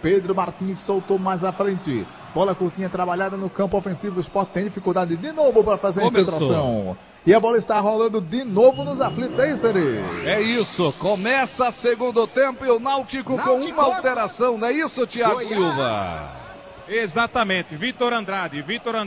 Pedro Martins soltou mais à frente. Bola curtinha trabalhada no campo ofensivo. O Sport tem dificuldade de novo para fazer a infiltração. E a bola está rolando de novo nos aflitos, é isso, Eri? É isso, começa segundo tempo e o Náutico com uma alteração, não é isso, Thiago Silva? Exatamente, Vitor Andrade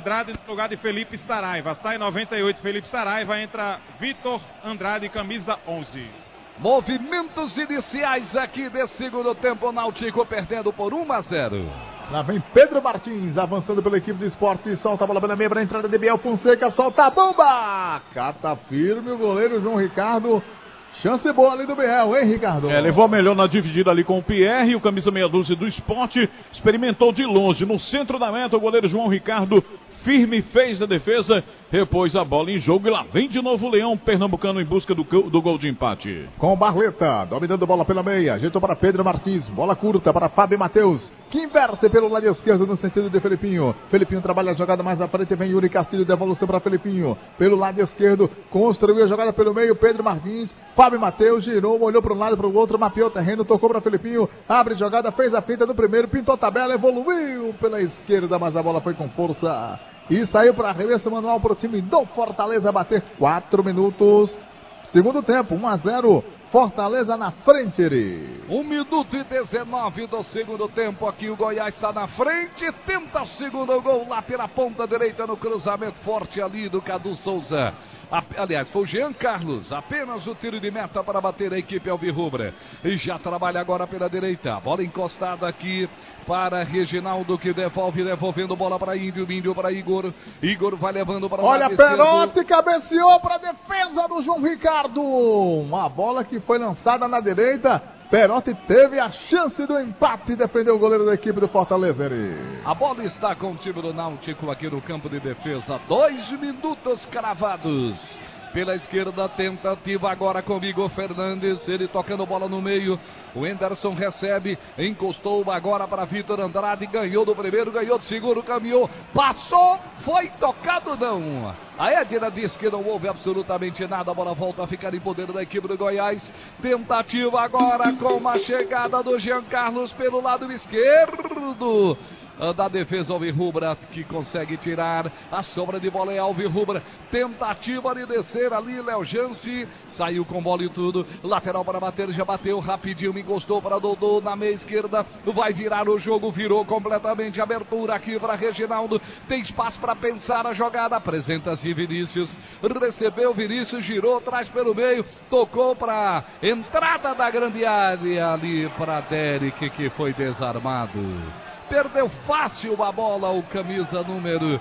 no lugar de Felipe Saraiva. Sai 98 Felipe Saraiva, entra Vitor Andrade, camisa 11. Movimentos iniciais aqui desse segundo tempo, o Náutico perdendo por 1-0. Lá vem Pedro Martins, avançando pela equipe do Sport, solta a bola pela meia para a entrada de Biel Fonseca, solta a bomba! Cata firme o goleiro João Ricardo. Chance boa ali do Biel, hein, Ricardo? Levou a melhor na dividida ali com o Pierre, o camisa meia dúzia do Sport, experimentou de longe, no centro da meta, o goleiro João Ricardo, firme, fez a defesa, repôs a bola em jogo e lá vem de novo o Leão Pernambucano em busca do gol de empate. Com Barleta, dominando a bola pela meia, ajeitou para Pedro Martins, bola curta para Fábio Matheus, que inverte pelo lado esquerdo no sentido de Felipinho. Felipinho trabalha a jogada mais à frente, vem Yuri Castilho, devolução para Felipinho, pelo lado esquerdo, construiu a jogada pelo meio, Pedro Martins, Fábio Matheus girou, olhou para um lado para o outro, mapeou o terreno, tocou para Felipinho, abre jogada, fez a finta no primeiro, pintou a tabela, evoluiu pela esquerda, mas a bola foi com força. E saiu para arremesso manual para o time do Fortaleza bater 4 minutos. Segundo tempo, 1-0. Fortaleza na frente, Eri. 1 minuto e 19 do segundo tempo. Aqui o Goiás está na frente. Tenta o segundo gol lá pela ponta direita no cruzamento forte ali do Cadu Souza. Aliás, foi o Jean Carlos. Apenas o tiro de meta para bater a equipe alvirrubra. E já trabalha agora pela direita. Bola encostada aqui para Reginaldo, que devolvendo bola para Índio. Índio para Igor. Igor vai levando para o lado esquerdo. Olha, Perotti cabeceou para a defesa do João Ricardo. Uma bola que foi lançada na direita. Perotti teve a chance do empate e defendeu o goleiro da equipe do Fortaleza. A bola está com o time do Náutico aqui no campo de defesa. 2 minutos cravados. Pela esquerda, tentativa agora com Igor Fernandes, ele tocando bola no meio, o Henderson recebe, encostou agora para Vitor Andrade, ganhou do primeiro, ganhou do segundo, caminhou, passou, foi tocado não. A Edna diz que não houve absolutamente nada, a bola volta a ficar em poder da equipe do Goiás, tentativa agora com a chegada do Jean Carlos pelo lado esquerdo. Da defesa alvirrubra, que consegue tirar a sobra de bola é alvirrubra, tentativa de descer ali, Léo Jance, saiu com bola e tudo, lateral para bater, já bateu rapidinho, encostou para Dodô na meia esquerda, vai virar o jogo, virou completamente, abertura aqui para Reginaldo, tem espaço para pensar a jogada, apresenta-se Vinícius, recebeu Vinícius, girou, traz pelo meio, tocou para entrada da grande área ali para Derek, que foi desarmado. Perdeu fácil a bola, o camisa número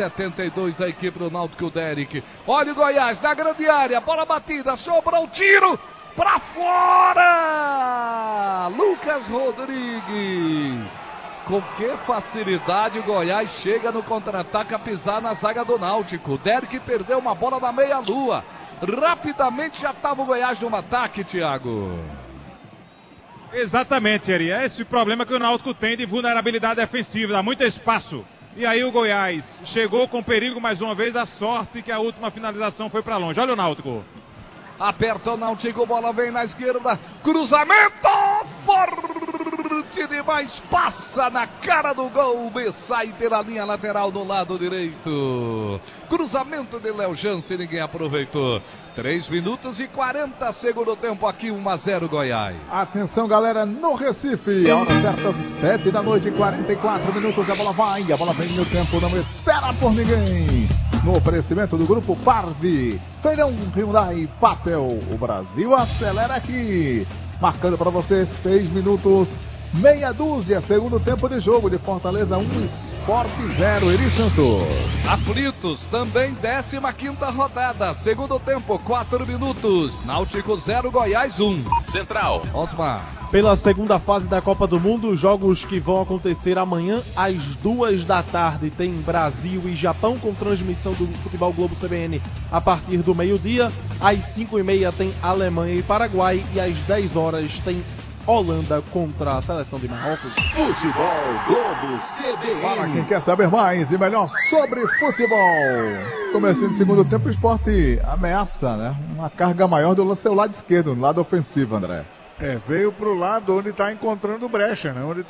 72 da equipe do Náutico, Derek. Olha o Goiás na grande área, bola batida, sobrou o tiro, pra fora! Lucas Rodrigues. Com que facilidade o Goiás chega no contra-ataque a pisar na zaga do Náutico. Derek perdeu uma bola na meia-lua. Rapidamente já estava o Goiás no ataque, Thiago. Exatamente, Eri. É esse problema que o Náutico tem de vulnerabilidade defensiva, dá muito espaço. E aí o Goiás chegou com perigo mais uma vez, a sorte que a última finalização foi para longe. Olha o Náutico. Aperta o Náutico, bola vem na esquerda, cruzamento, forte demais, passa na cara do gol e sai pela linha lateral do lado direito. Cruzamento de Léo Jance, ninguém aproveitou. 3 minutos e 40 segundo tempo aqui, 1-0 Goiás. Atenção, galera, no Recife, a hora certa, 7 da noite, 44 minutos, a bola vem no campo, não espera por ninguém. No oferecimento do Grupo Parve, Feirão Hyundai Patel, o Brasil acelera aqui. Marcando para você 6 minutos, meia dúzia, segundo tempo de jogo de Fortaleza 1, Sport 0, Eri Santos. Aflitos, também 15ª rodada, segundo tempo, 4 minutos, Náutico 0, Goiás 1. Central. Osmar. Pela segunda fase da Copa do Mundo, jogos que vão acontecer amanhã às 2 da tarde. Tem Brasil e Japão com transmissão do Futebol Globo CBN a partir do meio-dia. Às 5h30 tem Alemanha e Paraguai e às 10 horas tem Holanda contra a seleção de Marrocos. Futebol Globo CBN. Para quem quer saber mais e melhor sobre futebol. Começando o segundo tempo, o Sport ameaça, né? Uma carga maior do seu lado esquerdo, no lado ofensivo, André. Veio pro lado onde está encontrando brecha, né? Onde